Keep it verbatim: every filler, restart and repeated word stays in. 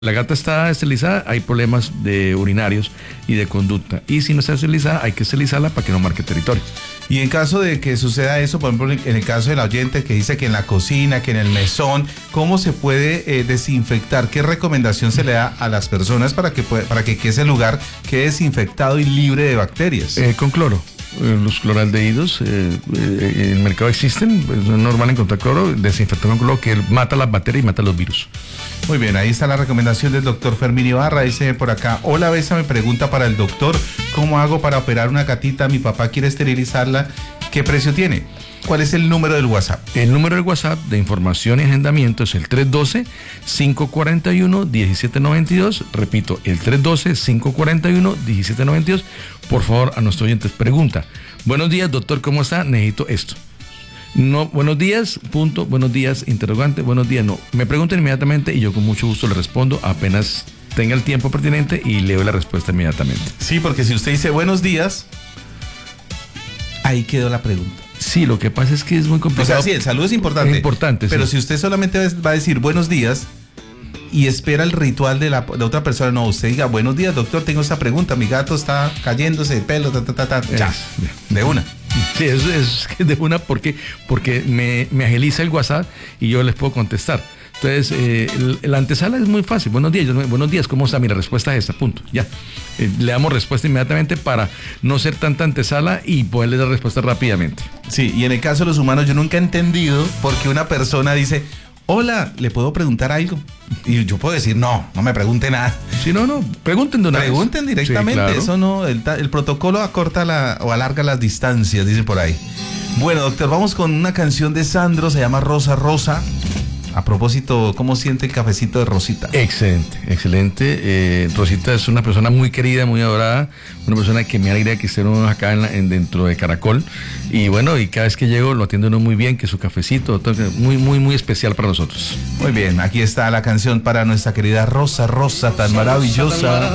La gata está esterilizada, hay problemas de urinarios y de conducta. Y si no está esterilizada, hay que esterilizarla para que no marque territorio. Y en caso de que suceda eso, por ejemplo, en el caso del oyente que dice que en la cocina, que en el mesón, ¿cómo se puede eh, desinfectar? ¿Qué recomendación se le da a las personas para que, puede, para que ese lugar quede desinfectado y libre de bacterias? Eh, con cloro. Los cloraldehídos eh, eh, en el mercado existen, es normal encontrar cloro, desinfectar con cloro que mata las bacterias y mata los virus. Muy bien, ahí está la recomendación del doctor Fermín Ibarra. Dice por acá, hola Besa, me pregunta para el doctor, ¿cómo hago para operar una gatita? Mi papá quiere esterilizarla, ¿qué precio tiene? ¿Cuál es el número del WhatsApp? El número del WhatsApp de información y agendamiento es el tres uno dos, cinco cuatro uno, uno siete nueve dos. Repito, el tres uno dos, cinco cuatro uno, uno siete nueve dos. Por favor, a nuestros oyentes, pregunta. Buenos días, doctor, ¿cómo está? Necesito esto. No, buenos días, punto, buenos días, interrogante, buenos días, no. Me preguntan inmediatamente y yo con mucho gusto le respondo apenas tenga el tiempo pertinente y le doy la respuesta inmediatamente. Sí, porque si usted dice buenos días, ahí quedó la pregunta. Sí, lo que pasa es que es muy complicado. O sea, sí, el saludo es importante. Es importante, pero sí. Si usted solamente va a decir buenos días y espera el ritual de la, de otra persona, no, usted diga buenos días, doctor, tengo esta pregunta, mi gato está cayéndose de pelo, ta, ta, ta, ta. Ya, de una. Sí, eso es de una porque, porque me, me agiliza el WhatsApp y yo les puedo contestar. Entonces, eh, el, la antesala es muy fácil. Buenos días, yo, buenos días, ¿cómo está? Mira, respuesta es esta, punto. Ya. Eh, le damos respuesta inmediatamente para no ser tanta antesala y poderle dar respuesta rápidamente. Sí, y en el caso de los humanos, yo nunca he entendido por qué una persona dice, hola, ¿le puedo preguntar algo? Y yo puedo decir, no, no me pregunte nada. Si no, no, pregunten de una Pregunten vez. directamente, sí, claro. Eso no, el, el protocolo acorta la, o alarga las distancias, dicen por ahí. Bueno, doctor, vamos con una canción de Sandro, se llama Rosa Rosa. A propósito, ¿cómo siente el cafecito de Rosita? Excelente, excelente. Eh, Rosita es una persona muy querida, muy adorada, una persona que me alegra que esté uno acá en la, en, dentro de Caracol. Y bueno, y cada vez que llego lo atiende uno muy bien, que su cafecito, todo, muy, muy, muy especial para nosotros. Muy bien, aquí está la canción para nuestra querida Rosa Rosa, tan maravillosa.